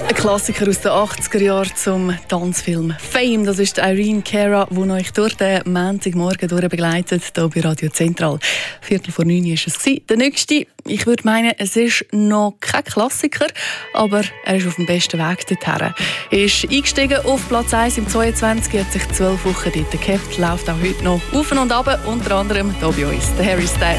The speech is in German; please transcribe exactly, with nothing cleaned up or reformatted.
Ein Klassiker aus den achtziger Jahren zum Tanzfilm Fame. Das ist Irene Cara, die euch durch den Montagmorgen durch begleitet, hier bei Radio Zentral. Viertel vor neun war es. Der nächste, ich würde meinen, es ist noch kein Klassiker, aber er ist auf dem besten Weg dorthin. Er ist eingestiegen auf Platz eins im zweiundzwanzig, hat sich zwölf Wochen dort gehabt, läuft auch heute noch auf und ab, unter anderem hier bei uns, der Harry Styles.